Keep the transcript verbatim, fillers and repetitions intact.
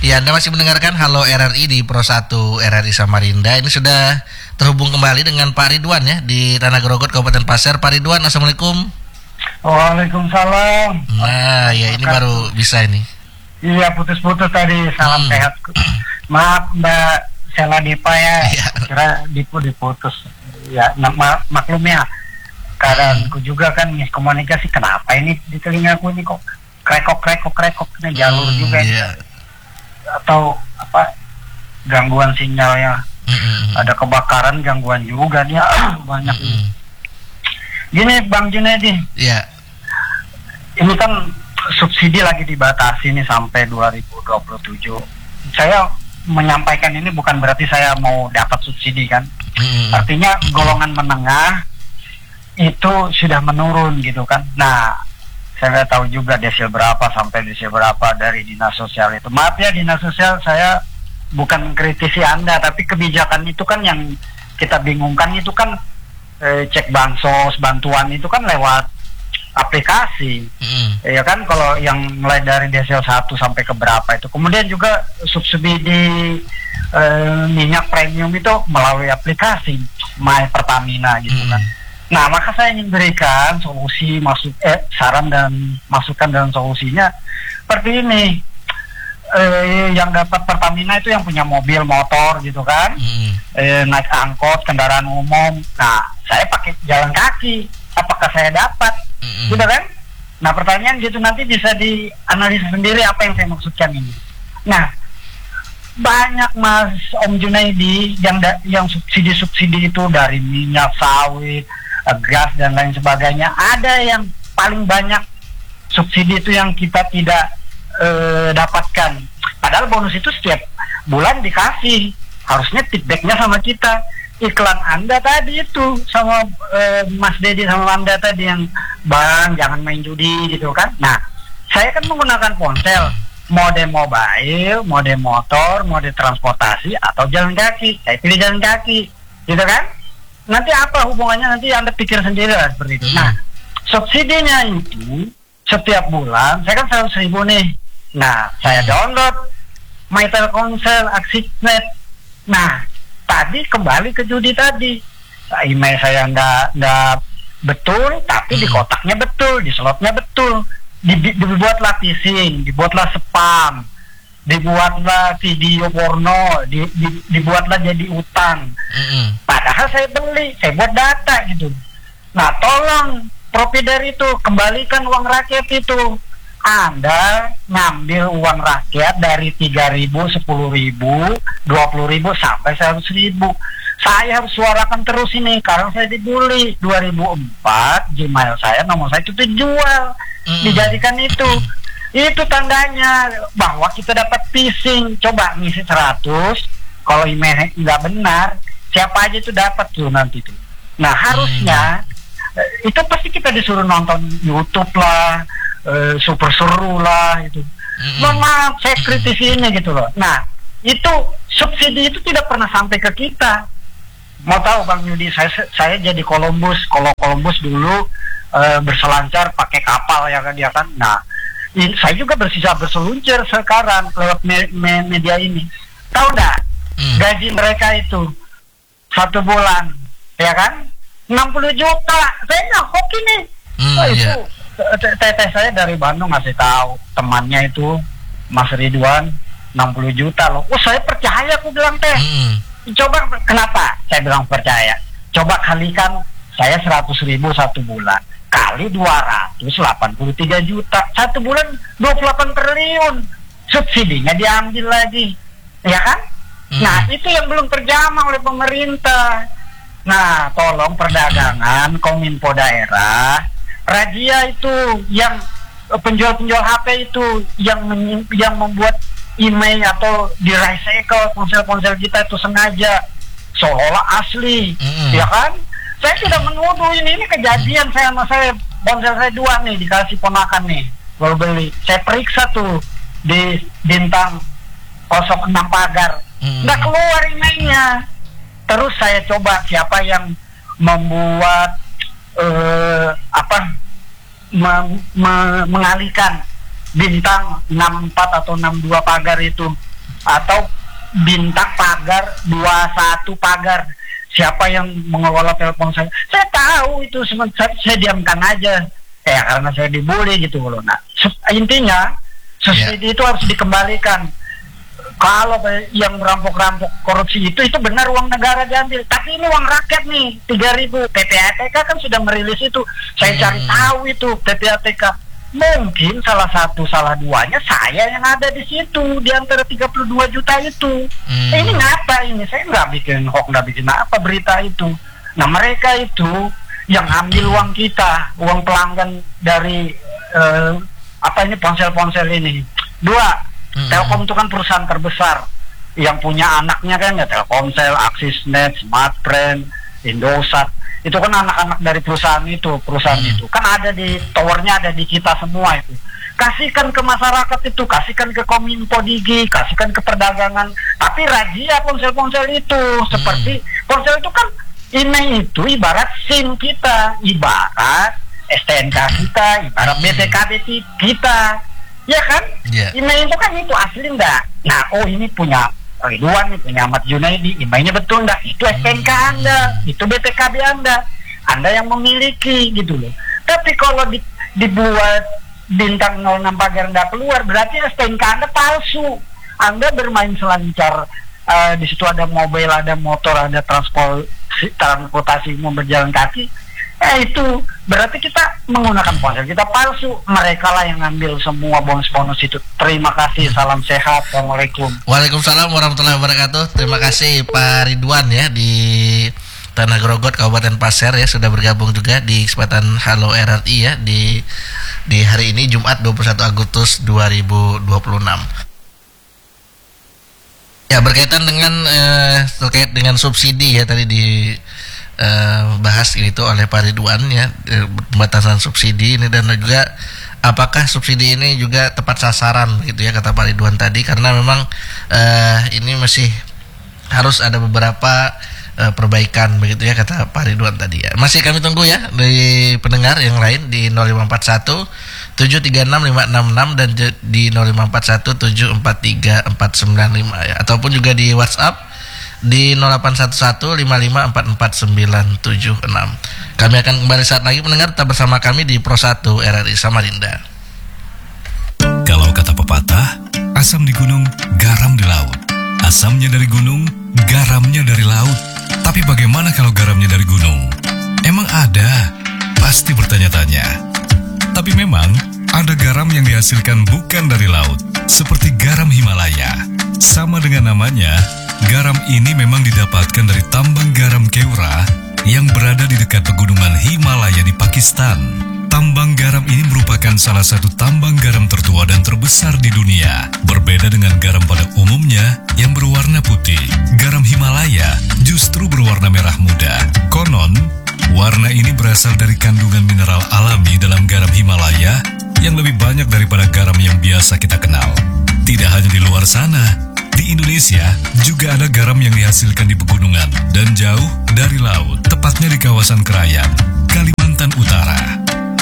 Ya, Anda masih mendengarkan Halo R R I di Pro satu R R I Samarinda. Ini sudah terhubung kembali dengan Pak Ridwan ya di Tanah Grogot, Kabupaten Pasir. Pak Ridwan, Assalamualaikum. Waalaikumsalam. Nah, ya ini baru bisa ini. Iya, putus-putus tadi. Salam Hmm. sehat. Maaf Mbak Sela Dipa ya. Iya. Kira Dipu diputus. Ya, mak- mak- maklum ya. Keadaanku juga kan miskomunikasi. Kenapa ini di telingaku ini kok krekok-krekok-krekok. Ini jalur Hmm, juga. iya. Atau apa gangguan sinyalnya. Mm-mm. Ada kebakaran, gangguan juga dia. Banyak. Mm-mm. Gini Bang Junedi. Iya. Ini kan subsidi lagi dibatasi nih sampai dua ribu dua puluh tujuh. Saya menyampaikan ini bukan berarti saya mau dapat subsidi kan. Mm-mm. Artinya golongan menengah itu sudah menurun gitu kan. Nah, saya nggak tahu juga desil berapa sampai desil berapa dari dinas sosial itu. Maaf ya dinas sosial, saya bukan mengkritisi Anda, tapi kebijakan itu kan yang kita bingungkan itu kan eh, cek bansos, bantuan itu kan lewat aplikasi. Mm-mm. Ya kan, kalau yang mulai dari desil satu sampai ke berapa itu. Kemudian juga subsidi eh, minyak premium itu melalui aplikasi My Pertamina gitu kan. Mm-mm. Nah, maka saya ingin berikan solusi masuk eh saran dan masukan dan solusinya seperti ini. Eh, yang dapat Pertamina itu yang punya mobil, motor gitu kan. Mm-mm. Eh, naik angkot, kendaraan umum. Nah, saya pakai jalan kaki. Apakah saya dapat? Mm-mm. Gitu kan? Nah, pertanyaan gitu nanti bisa dianalisa sendiri apa yang saya maksudkan ini. Nah, banyak Mas Om Junaidi yang da- yang subsidi-subsidi itu dari minyak sawit, eh, gas dan lain sebagainya. Ada yang paling banyak subsidi itu yang kita tidak eh, dapatkan. Padahal bonus itu setiap bulan dikasih. Harusnya feedbacknya sama kita. Iklan Anda tadi itu sama eh, Mas Dedi sama Anda tadi yang bang jangan main judi gitu kan. Nah, saya kan menggunakan ponsel, mode mobile, mode motor, mode transportasi atau jalan kaki. Saya pilih jalan kaki, gitu kan. Nanti apa hubungannya, nanti Anda pikir sendiri lah seperti itu. Nah, subsidinya itu setiap bulan saya kan seratus ribu nih. Nah, saya download My Telkomsel, Aksisnet. Nah, tadi kembali ke judi tadi. Nah, email saya ndak ndak betul, tapi di kotaknya betul, di slotnya betul. Dibi- dibuatlah phishing, dibuatlah spam, dibuatlah video porno, di, di, dibuatlah jadi utang. Mm-mm. Padahal saya beli, saya buat data gitu. Nah, tolong provider itu kembalikan uang rakyat itu. Anda ngambil uang rakyat dari tiga ribu, sepuluh ribu, dua puluh ribu sampai seratus ribu. Saya harus suarakan terus ini karena saya dibully. dua ribu empat Gmail saya, nomor saya itu dijual, Mm. dijadikan itu. Itu tandanya bahwa kita dapat phishing. Coba ngisi seratus, kalau email nggak benar, siapa aja itu dapat tuh nanti tuh. Nah, harusnya eh, itu pasti kita disuruh nonton YouTube lah, eh, super seru lah itu. Mm-mm. Mohon maaf, saya kritisi ini gitu loh. Nah, itu subsidi itu tidak pernah sampai ke kita. Mau tahu Bang Yudi, saya saya jadi Columbus. Kalau Columbus dulu eh, berselancar pakai kapal ya kan dia kan. Nah, i- saya juga bersisa berseluncur sekarang lewat me- me- media ini. Tahu nggak? Mm. Gaji mereka itu satu bulan, ya kan? enam puluh juta. Saya nggak hoki nih. Mm, Oh, itu iya. te- teteh saya dari Bandung ngasih tahu temannya itu Mas Ridwan enam puluh juta loh. Oh, saya percaya, aku bilang teh. Mm-mm. Coba kenapa? Saya bilang percaya. Coba kalikan saya seratus ribu satu bulan kali dua ratus delapan puluh tiga juta satu bulan, dua puluh delapan triliun. Subsidinya diambil lagi, ya kan? Hmm. Nah, itu yang belum terjamah oleh pemerintah. Nah, tolong perdagangan, kominfo daerah, razia itu yang eh, penjual-penjual H P itu yang menyi- yang membuat email atau di recycle ponsel-ponsel kita itu sengaja seolah asli, Mm-mm. ya kan? Saya sudah menuduh ini ini kejadian saya sama saya ponsel saya dua nih dikasih ponakan nih baru beli. Saya periksa tuh di bintang nol enam pagar, Mm. nggak keluar emailnya. Terus saya coba siapa yang membuat eh, apa me- me- mengalihkan bintang enam empat atau enam dua pagar itu atau bintang pagar dua puluh satu pagar. Siapa yang mengelola Telkomsel? Saya tahu itu, sementara saya diamkan aja. Ya karena saya dibully gitu loh. Nah, intinya subsidi yeah. itu harus dikembalikan. Kalau yang merampok-rampok korupsi itu itu benar uang negara diambil, tapi ini uang rakyat nih tiga ribu. P P A T K kan sudah merilis itu. Saya hmm. cari tahu itu P P A T K. Mungkin salah satu salah duanya saya yang ada di situ di antara tiga puluh dua juta itu. Hmm. Eh, ini ngapa ini? Saya nggak bikin hoax, nggak bikin apa berita itu. Nah mereka itu yang ambil uang kita, uang pelanggan dari uh, apa ini ponsel-ponsel ini. Dua, hmm. Telkom itu kan perusahaan terbesar yang punya anaknya kan ya Telkomsel, Axisnet, Smartfren, Indosat. Itu kan anak-anak dari perusahaan itu, perusahaan hmm. itu kan ada di towernya, ada di kita semua itu. Kasihkan ke masyarakat itu, kasihkan ke Kominfo Digi, kasihkan ke perdagangan. Tapi razia ponsel-ponsel itu, hmm. seperti ponsel itu kan email itu ibarat SIM kita, ibarat S T N K kita, ibarat B P K B kita, ya kan? Yeah. Email itu kan itu asli enggak? Nah, oh ini punya Ridwan nih, punya Ahmad Junaidi, emailnya betul enggak? Itu S T N K Anda, itu B P K B Anda, Anda yang memiliki gitu loh. Tapi kalau di, dibuat bintang nol enam pagar enggak keluar, berarti S T N K Anda palsu. Anda bermain selancar, uh, di situ ada mobil, ada motor, ada transportasi, transportasi umum berjalan kaki. Eh itu berarti kita menggunakan ponsel kita palsu. Mereka lah yang ngambil semua bonus-bonus itu. Terima kasih, salam sehat, assalamualaikum. Waalaikumsalam warahmatullahi wabarakatuh. Terima kasih Pak Ridwan ya di Tanah Grogot Kabupaten Pasir ya sudah bergabung juga di kesempatan Halo R R I ya di di hari ini Jumat dua puluh satu Agustus dua ribu dua puluh enam. Ya berkaitan dengan eh, terkait dengan subsidi ya tadi di Uh, bahas itu oleh Pak Ridwan ya, pembatasan subsidi ini dan juga apakah subsidi ini juga tepat sasaran gitu ya kata Pak Ridwan tadi, karena memang uh, ini masih harus ada beberapa uh, perbaikan begitu ya kata Pak Ridwan tadi ya. Masih kami tunggu ya dari pendengar yang lain di nol lima empat satu tujuh tiga enam lima enam enam dan di nol lima empat satu tujuh empat tiga empat sembilan lima ya, ataupun juga di WhatsApp di nol delapan satu satu lima lima empat empat sembilan tujuh enam. Kami akan kembali saat lagi mendengar, tetap bersama kami di Pro satu R R I Samarinda. Kalau kata pepatah, asam di gunung, garam di laut. Asamnya dari gunung, garamnya dari laut. Tapi bagaimana kalau garamnya dari gunung? Emang ada? Pasti bertanya-tanya. Tapi memang ada garam yang dihasilkan bukan dari laut, seperti garam Himalaya. Sama dengan namanya, garam ini memang didapatkan dari tambang garam Keura yang berada di dekat pegunungan Himalaya di Pakistan. Tambang garam ini merupakan salah satu tambang garam tertua dan terbesar di dunia. Berbeda dengan garam pada umumnya yang berwarna putih, garam Himalaya justru berwarna merah muda. Konon, warna ini berasal dari kandungan mineral alami dalam garam Himalaya yang lebih banyak daripada garam yang biasa kita kenal. Tidak hanya di luar sana, di Indonesia juga ada garam yang dihasilkan di pegunungan dan jauh dari laut, tepatnya di kawasan Krayan, Kalimantan Utara.